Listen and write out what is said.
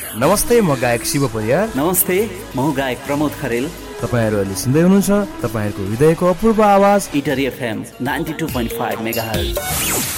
नमस्ते, म गायक शिव परियार। नमस्ते, म गायक प्रमोद खरेल। तपाईहरु अहिले सुन्दै हुनुहुन्छ तपाईहरुको हृदयको अपूर्व आवाज इटरी एफएम 92.5 मेगाहर्ज।